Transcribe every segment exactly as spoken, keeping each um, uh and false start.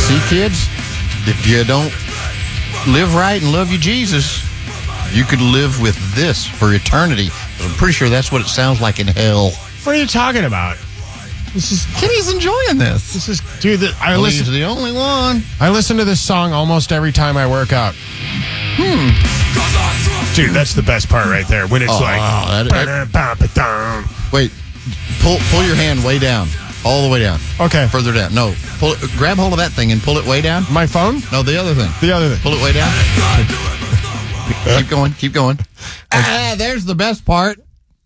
See, kids, if you don't live right and love your Jesus, you could live with this for eternity. I'm pretty sure that's what it sounds like in hell. What are you talking about? This is Kenny's enjoying this. This is dude. The, I well, listen. He's the only one. I listen to this song almost every time I work out. Hmm. Dude, that's the best part right there. When it's oh, like, wow, that, that, wait, pull pull your hand way down, all the way down. Okay, further down. No, pull it, grab hold of that thing and pull it way down. My phone? No, the other thing. The other thing. Pull it way down. Keep going. Keep going. Ah, there's the best part.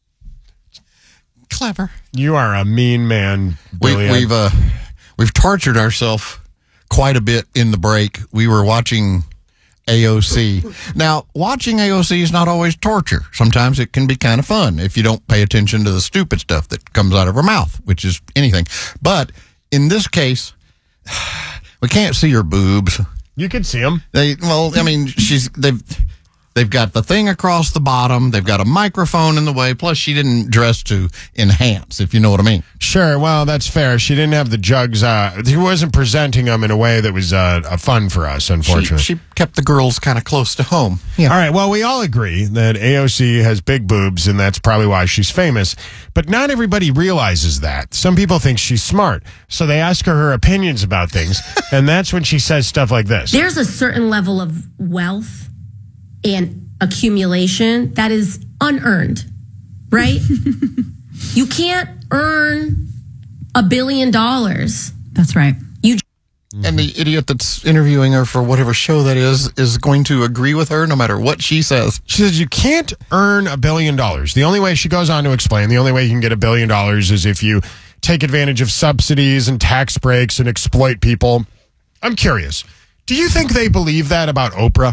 Clever. You are a mean man, we, Billy. We've uh, we've tortured ourselves quite a bit in the break. We were watching A O C. Now, watching A O C is not always torture. Sometimes it can be kind of fun if you don't pay attention to the stupid stuff that comes out of her mouth, which is anything. But in this case, we can't see her boobs. You can see them. They well, I mean, she's they've. They've got the thing across the bottom. They've got a microphone in the way. Plus, she didn't dress to enhance, if you know what I mean. Sure. Well, that's fair. She didn't have the jugs. Uh, he wasn't presenting them in a way that was uh, fun for us, unfortunately. She, she kept the girls kind of close to home. Yeah. All right. Well, we all agree that A O C has big boobs, and that's probably why she's famous. But not everybody realizes that. Some people think she's smart, so they ask her her opinions about things, and that's when she says stuff like this. There's a certain level of wealth and accumulation that is unearned, right? You can't earn a billion dollars. That's right. You and the idiot that's interviewing her for whatever show that is is going to agree with her no matter what she says. She says you can't earn a billion dollars. The only way, she goes on to explain, the only way you can get a billion dollars is if you take advantage of subsidies and tax breaks and exploit people. I'm curious. Do you think they believe that about Oprah?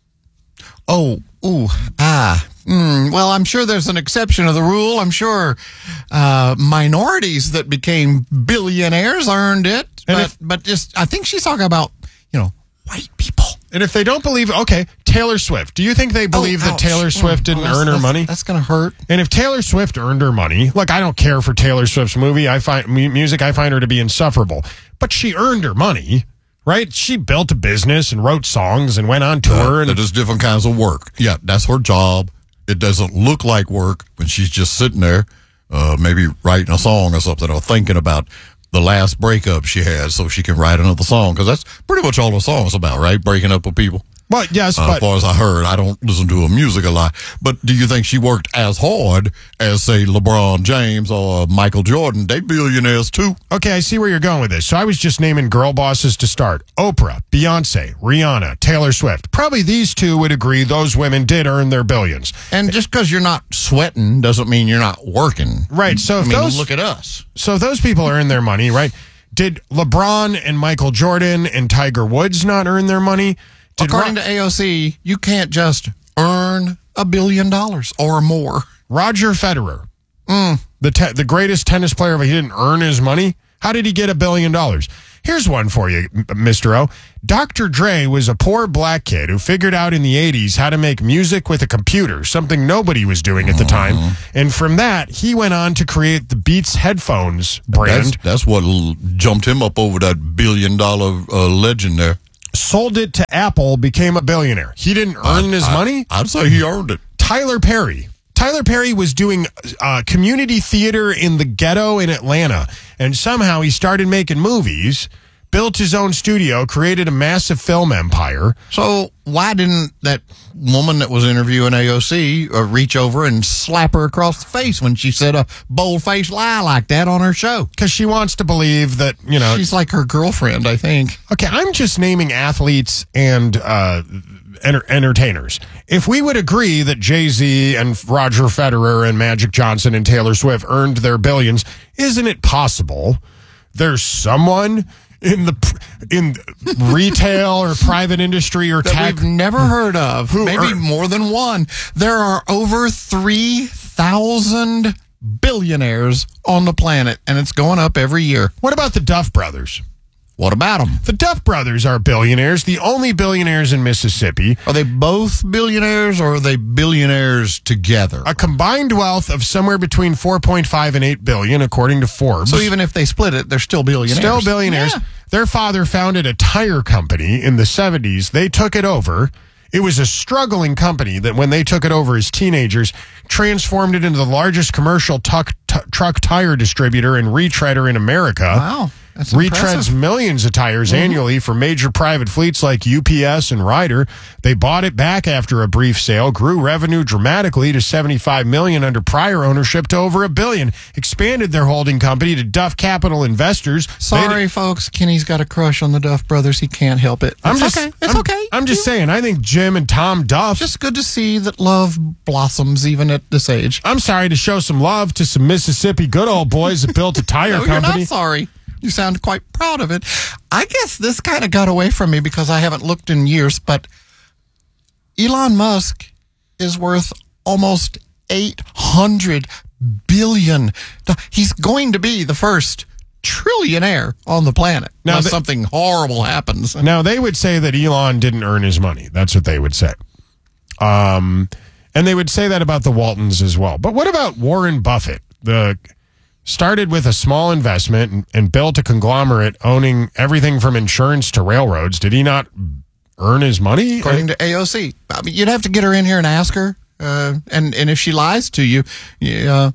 Oh, ooh, ah. Mm, well, I'm sure there's an exception to the rule. I'm sure uh, minorities that became billionaires earned it. And But, if, but just, I think she's talking about, you know, white people. And if they don't believe, okay, Taylor Swift. Do you think they believe oh, that Taylor Swift didn't oh, earn her that's, money? That's going to hurt. And if Taylor Swift earned her money, look, I don't care for Taylor Swift's movie. I find music, I find her to be insufferable. But she earned her money. Right? She built a business and wrote songs and went on tour. Uh, and that is different kinds of work. Yeah, that's her job. It doesn't look like work when she's just sitting there, uh, maybe writing a song or something, or thinking about the last breakup she had so she can write another song. Because that's pretty much all the song's about, right? Breaking up with people. Well, yes, uh, but... As far as I heard, I don't listen to her music a lot. But do you think she worked as hard as, say, LeBron James or Michael Jordan? They billionaires, too. Okay, I see where you're going with this. So I was just naming girl bosses to start. Oprah, Beyonce, Rihanna, Taylor Swift. Probably these two would agree those women did earn their billions. And just because you're not sweating doesn't mean you're not working. Right, so if I mean, those... look at us. So if those people earn their money, right? Did LeBron and Michael Jordan and Tiger Woods not earn their money? Did According Ro- to A O C, you can't just earn a billion dollars or more. Roger Federer, mm. the te- the greatest tennis player, but he didn't earn his money. How did he get a billion dollars? Here's one for you, Mister O. Doctor Dre was a poor black kid who figured out in the eighties how to make music with a computer, something nobody was doing at the time. Mm-hmm. And from that, he went on to create the Beats headphones brand. That's, that's what l- jumped him up over that billion dollar uh, legend there. Sold it to Apple, became a billionaire. He didn't earn I, his I, money? I'd say he earned it. Tyler Perry. Tyler Perry was doing uh, community theater in the ghetto in Atlanta, and somehow he started making movies, built his own studio, created a massive film empire. So why didn't that woman that was interviewing A O C uh, reach over and slap her across the face when she said a bold-faced lie like that on her show? Because she wants to believe that, you know... She's like her girlfriend, I think. Okay, I'm just naming athletes and uh, enter- entertainers. If we would agree that Jay-Z and Roger Federer and Magic Johnson and Taylor Swift earned their billions, isn't it possible there's someone in the in retail or private industry or that tech we've never heard of, who maybe are, more than one? There are over three thousand billionaires on the planet, and it's going up every year. What about the Duff brothers? What about them? The Duff brothers are billionaires, the only billionaires in Mississippi. Are they both billionaires, or are they billionaires together? A combined wealth of somewhere between four point five and eight billion, according to Forbes. So even if they split it, they're still billionaires. Still billionaires. Yeah. Their father founded a tire company in the seventies. They took it over. It was a struggling company that when they took it over as teenagers, transformed it into the largest commercial tuck, t- truck tire distributor and retreader in America. Wow. That's Retreads impressive. millions of tires Mm-hmm. annually for major private fleets like U P S and Ryder. They bought it back after a brief sale, grew revenue dramatically to seventy-five million dollars under prior ownership to over a billion, expanded their holding company to Duff Capital Investors. Sorry, They- folks. Kenny's got a crush on the Duff brothers. He can't help it. I'm It's just, okay. It's I'm, okay. I'm just saying, I think Jim and Tom Duff. Just good to see that love blossoms even at this age. I'm sorry to show some love to some Mississippi good old boys that built a tire No, company. you're not sorry. You sound quite proud of it. I guess this kind of got away from me because I haven't looked in years, but Elon Musk is worth almost eight hundred billion dollars. He's going to be the first trillionaire on the planet Now unless the- something horrible happens. Now, they would say that Elon didn't earn his money. That's what they would say. Um, and they would say that about the Waltons as well. But what about Warren Buffett? The started with a small investment and, and built a conglomerate owning everything from insurance to railroads. Did he not earn his money? According to A O C. I mean, you'd have to get her in here and ask her. Uh, and, and if she lies to you, yeah,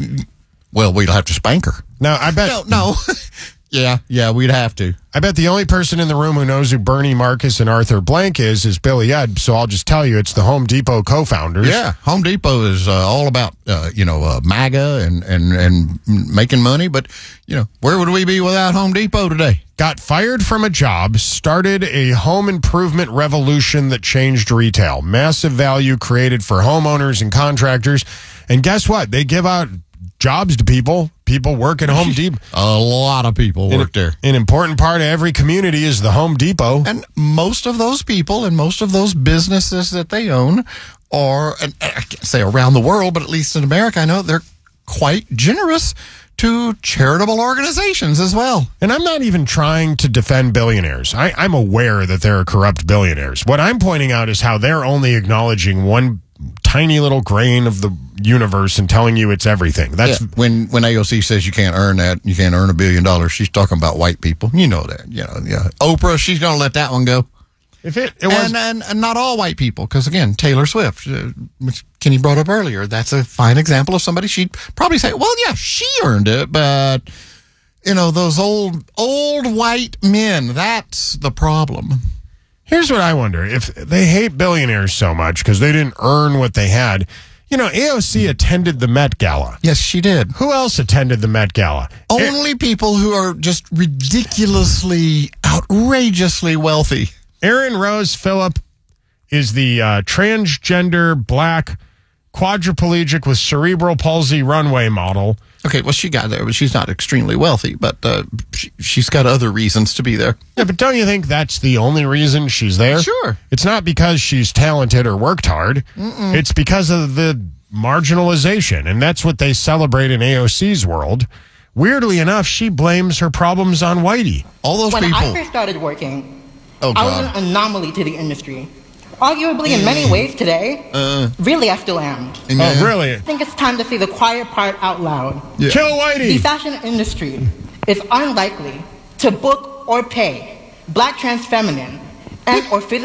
well, we'd have to spank her. Now, I bet. No, no. yeah, yeah, we'd have to. I bet the only person in the room who knows who Bernie Marcus and Arthur Blank is is Billy Ed. So I'll just tell you, it's the Home Depot co-founders. Yeah, Home Depot is uh, all about uh, you know uh, MAGA and, and and making money. But you know, where would we be without Home Depot today? Got fired from a job, started a home improvement revolution that changed retail. Massive value created for homeowners and contractors. And guess what? They give out jobs to people. People work at Home Depot. A lot of people work there. An important part of every community is the Home Depot. And most of those people and most of those businesses that they own are, and I can't say around the world, but at least in America, I know they're quite generous to charitable organizations as well. And I'm not even trying to defend billionaires. I, I'm aware that there are corrupt billionaires. What I'm pointing out is how they're only acknowledging one tiny little grain of the universe and telling you it's everything. That's Yeah, when when A O C says you can't earn that, you can't earn a billion dollars, she's talking about white people. You know that. You know, yeah. Oprah, she's going to let that one go. if it, it was. And, and and not all white people, because again, Taylor Swift, uh, which Kenny brought up earlier, that's a fine example of somebody she'd probably say, well, yeah, she earned it, but you know, those old old white men, that's the problem. Here's what I wonder. If they hate billionaires so much because they didn't earn what they had, you know, A O C attended the Met Gala. Yes, she did. Who else attended the Met Gala? Only people who are just ridiculously, outrageously wealthy. Aaron Rose Phillip is the uh, transgender black quadriplegic with cerebral palsy runway model. Okay, well, she got there, but she's not extremely wealthy, but uh, she, she's got other reasons to be there. Yeah, but don't you think that's the only reason she's there? Sure. It's not because she's talented or worked hard. Mm-mm. It's because of the marginalization, and that's what they celebrate in A O C's world. Weirdly enough, she blames her problems on Whitey. All those When people. I first started working, Oh, I was God. an anomaly to the industry. Arguably, in many ways today, Uh. really I still am. Yeah. Oh, really? I think it's time to say the quiet part out loud. Yeah. Kill The Whitey! fashion industry is unlikely to book or pay black trans feminine and or physically